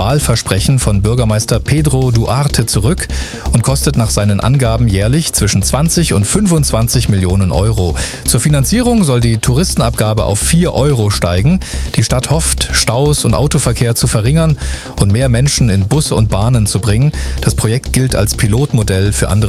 Wahlversprechen von Bürgermeister Pedro Duarte zurück und kostet nach seinen Angaben jährlich zwischen 20 und 25 Millionen Euro. Zur Finanzierung soll die Touristenabgabe auf 4 Euro steigen. Die Stadt hofft, Staus und Autoverkehr zu verringern und mehr Menschen in Busse und Bahnen zu bringen. Das Projekt gilt als Pilotmodell für andere